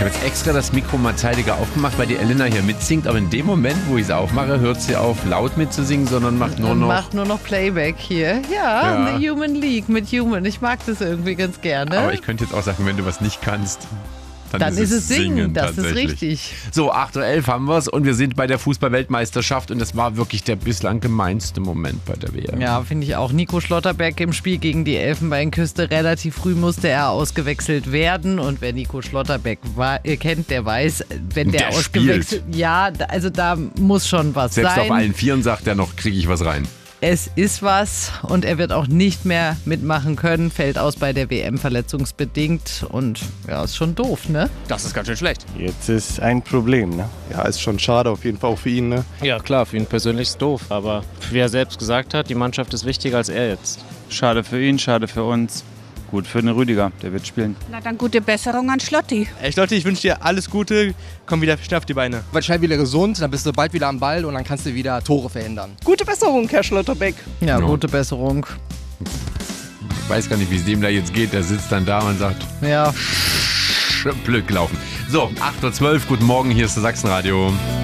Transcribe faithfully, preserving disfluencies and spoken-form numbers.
habe jetzt extra das Mikro mal zeitiger aufgemacht, weil die Elena hier mitsingt, aber in dem Moment, wo ich es aufmache, hört sie auf, laut mitzusingen, sondern macht nur noch... Macht nur noch Playback hier. Ja, Ja. The Human League mit Human. Ich mag das irgendwie ganz gerne. Aber ich könnte jetzt auch sagen, wenn du was nicht kannst... Dann, Dann ist es Singen, das ist tatsächlich. richtig. So, acht Uhr elf haben wir es und wir sind bei der Fußball-Weltmeisterschaft und das war wirklich der bislang gemeinste Moment bei der W M. Ja, finde ich auch. Nico Schlotterbeck im Spiel gegen die Elfenbeinküste. Relativ früh musste er ausgewechselt werden. Und wer Nico Schlotterbeck wa- kennt, der weiß, wenn der, Der ausgewechselt... Ja, da- also da muss schon was Selbst sein. auf allen Vieren sagt er noch, kriege ich was rein. Es ist was und er wird auch nicht mehr mitmachen können. Fällt aus bei der W M verletzungsbedingt. Und ja, ist schon doof, ne? Das ist ganz schön schlecht. Jetzt ist ein Problem, ne? Ja, ist schon schade auf jeden Fall auch für ihn, ne? Ja klar, für ihn persönlich ist doof, aber wie er selbst gesagt hat, die Mannschaft ist wichtiger als er jetzt. Schade für ihn, schade für uns. Gut für den Rüdiger, der wird spielen. Na dann gute Besserung an Schlotti. Echt Leute, ich wünsche dir alles Gute, komm wieder schnell auf die Beine. Werd schnell wieder gesund, dann bist du bald wieder am Ball und dann kannst du wieder Tore verhindern. Gute Besserung, Herr Schlotterbeck. Ja, Ja. gute Besserung. Ich weiß gar nicht, wie es dem da jetzt geht. Der sitzt dann da und sagt, Ja. blöd gelaufen. So, acht Uhr zwölf, guten Morgen, hier ist das Sachsenradio.